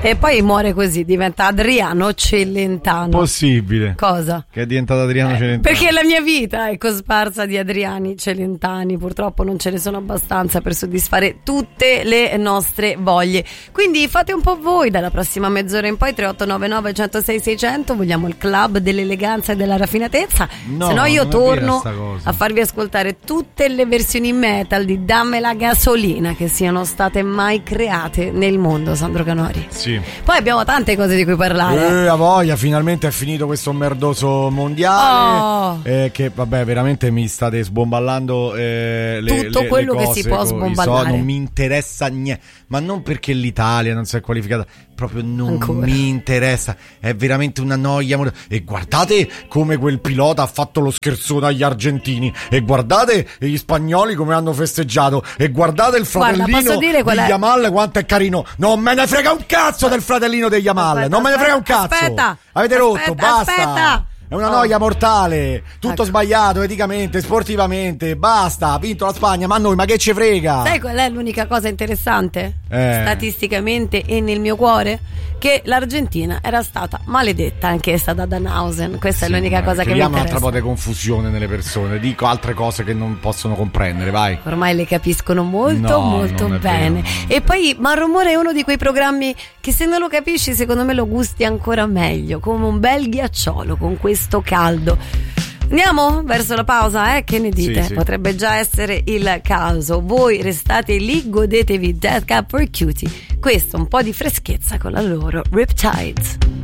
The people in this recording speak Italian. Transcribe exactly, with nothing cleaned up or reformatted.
E poi muore così, diventa Adriano Celentano. Possibile. Cosa? Che è diventato Adriano eh, Celentano. Perché la mia vita è cosparsa di Adriani Celentani, purtroppo non ce ne sono abbastanza per soddisfare tutte le nostre voglie. Quindi fate un po' voi dalla prossima mezz'ora in poi. Tre otto nove nove uno zero sei sei zero zero. Vogliamo il club dell'eleganza e della raffinatezza. No, se no io non è torno vera sta cosa. a farvi ascoltare tutte le versioni metal di Damme la gasolina che siano state mai create nel mondo, Sandro Canori. Sì. Poi abbiamo tante cose di cui parlare. Eh, a voglia, finalmente è finito questo merdoso mondiale. Oh. Eh, che vabbè, veramente mi state sbomballando eh, le, tutto le, quello le che cose, si può co- sbomballare. so, non mi interessa niente, ma non perché l'Italia non si è qualificata, proprio non Ancora. mi interessa, è veramente una noia. E guardate come quel pilota ha fatto lo scherzone agli argentini, e guardate gli spagnoli come hanno festeggiato, e guardate il fratellino Guarda, posso dire qual di è? Yamal quanto è carino. Non me ne frega un cazzo del fratellino di Yamal, Aspetta, non me ne frega un cazzo. aspetta, Avete aspetta, rotto, basta. aspetta. È una Oh. noia mortale, tutto Ecco. sbagliato eticamente, sportivamente, basta, ha vinto la Spagna, ma a noi ma che ci frega? Sai qual è l'unica cosa interessante? Eh. Statisticamente e nel mio cuore? Che l'Argentina era stata maledetta anch'essa da Danhausen. Questa Sì, è l'unica ma cosa che mi creiamo un interessa. altro po' di confusione nelle persone, dico altre cose che non possono comprendere, vai. Ormai le capiscono molto No, molto non è bene. vero. E poi Malrumore è uno di quei programmi che se non lo capisci secondo me lo gusti ancora meglio, come un bel ghiacciolo con questo caldo. Andiamo verso la pausa, eh? Che ne dite? Sì, sì. Potrebbe già essere il caso. Voi restate lì, godetevi Death Cab for Cutie. Questo un po' di freschezza con la loro Riptides.